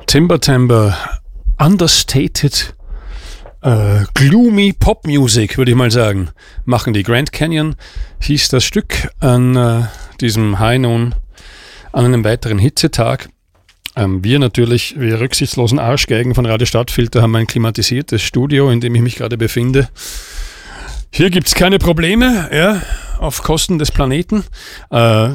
Timber, understated, gloomy Popmusik, würde ich mal sagen, machen die. Grand Canyon hieß das Stück an diesem High Noon, an einem weiteren Hitzetag. Wir rücksichtslosen Arschgeigen von Radio Stadtfilter haben ein klimatisiertes Studio, in dem ich mich gerade befinde. Hier gibt's keine Probleme, ja, auf Kosten des Planeten. Was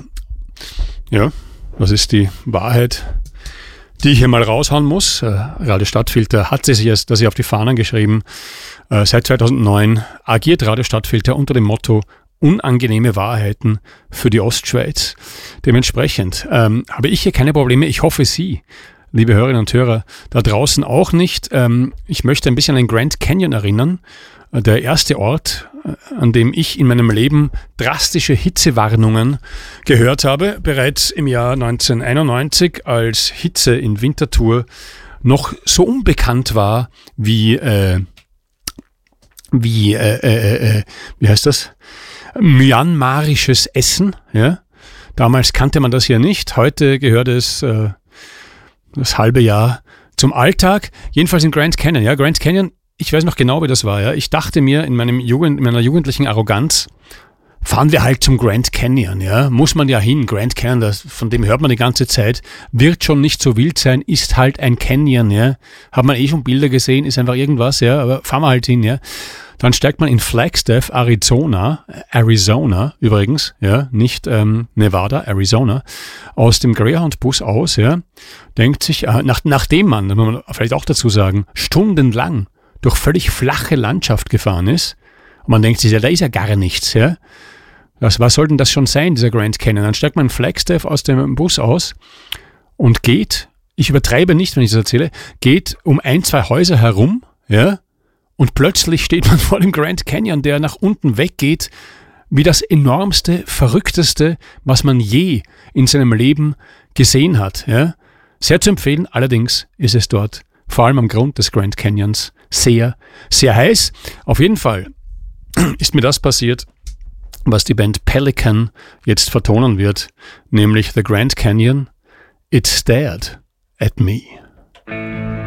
ist die Wahrheit, die ich hier mal raushauen muss? Radio Stadtfilter hat sich das auf die Fahnen geschrieben. Seit 2009 agiert Radio Stadtfilter unter dem Motto unangenehme Wahrheiten für die Ostschweiz. Dementsprechend habe ich hier keine Probleme. Ich hoffe, Sie, liebe Hörerinnen und Hörer, da draußen auch nicht. Ich möchte ein bisschen an den Grand Canyon erinnern. Der erste Ort, an dem ich in meinem Leben drastische Hitzewarnungen gehört habe, bereits im Jahr 1991, als Hitze in Winterthur noch so unbekannt war wie heißt das? Myanmarisches Essen. Ja? Damals kannte man das ja nicht. Heute gehört es das halbe Jahr zum Alltag. Jedenfalls in Grand Canyon. Ja, Grand Canyon. Ich weiß noch genau, wie das war. Ja. Ich dachte mir in meiner jugendlichen Arroganz, fahren wir halt zum Grand Canyon. Ja. Muss man ja hin. Grand Canyon, von dem hört man die ganze Zeit. Wird schon nicht so wild sein, ist halt ein Canyon. Ja. Hat man schon Bilder gesehen, ist einfach irgendwas. Ja. Aber fahren wir halt hin. Ja. Dann steigt man in Flagstaff, Arizona übrigens, ja, nicht Nevada, Arizona, aus dem Greyhound-Bus aus. Ja. Denkt sich, nachdem man, das muss man vielleicht auch dazu sagen, stundenlang durch völlig flache Landschaft gefahren ist. Und man denkt sich, ja, da ist ja gar nichts. Ja? Was soll denn das schon sein, dieser Grand Canyon? Dann steigt man in Flagstaff aus dem Bus aus und geht, ich übertreibe nicht, wenn ich das erzähle, geht um 1-2 Häuser herum, ja, und plötzlich steht man vor dem Grand Canyon, der nach unten weggeht, wie das enormste, verrückteste, was man je in seinem Leben gesehen hat. Ja? Sehr zu empfehlen, allerdings ist es dort, vor allem am Grund des Grand Canyons, sehr, sehr heiß. Auf jeden Fall ist mir das passiert, was die Band Pelican jetzt vertonen wird, nämlich The Grand Canyon, It Stared at Me.